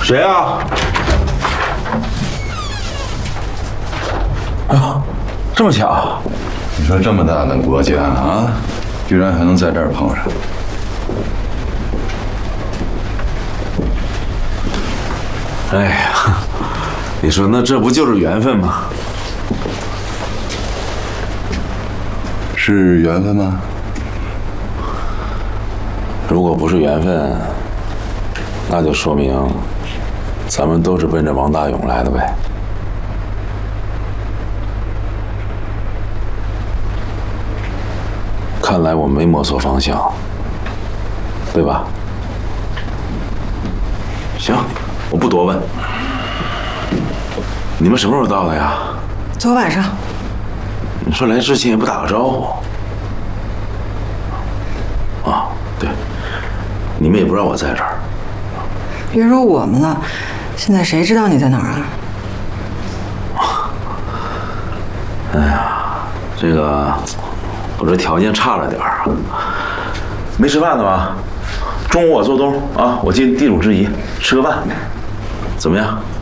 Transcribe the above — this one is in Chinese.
谁啊？哎呦，这么巧！ 你说这么大的国家啊，居然还能在这儿碰上？ 哎呀，你说那这不就是缘分吗？ 是缘分吗？ 如果不是缘分，那就说明咱们都是奔着王大勇来的呗。看来我没摸错方向，对吧？行，我不多问。你们什么时候到的呀？ 昨晚上。 你说来之前也不打个招呼。啊，对，你们也不知道我在这儿。 别说我们了，现在谁知道你在哪儿啊？哎呀，这个我这条件差了点儿啊。没吃饭呢吧？中午我做东啊，我尽地主之谊，吃个饭，怎么样？